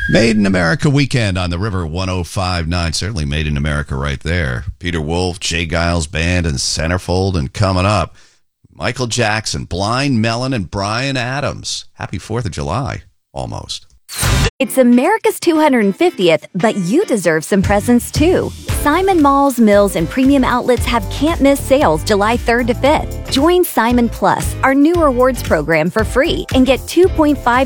Made in America weekend on the River 105.9. Certainly made in America right there. Peter Wolf, Jay Giles Band, and Centerfold. And coming up, Michael Jackson, Blind Melon, and Bryan Adams. Happy 4th of July, almost. It's America's 250th, but you deserve some presents too. Simon Malls, Mills, and Premium Outlets have can't-miss sales July 3rd to 5th. Join Simon Plus, our new rewards program, for free and get 2.5